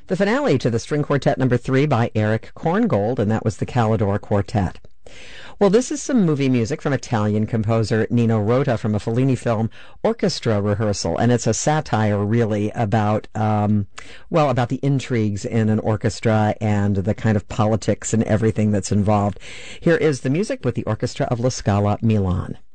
The finale to the String Quartet number 3 by Eric Korngold, and that was the Calidore Quartet. Well, this is some movie music from Italian composer Nino Rota from a Fellini film, Orchestra Rehearsal, and it's a satire, really, about the intrigues in an orchestra and the kind of politics and everything that's involved. Here is the music with the Orchestra of La Scala Milan.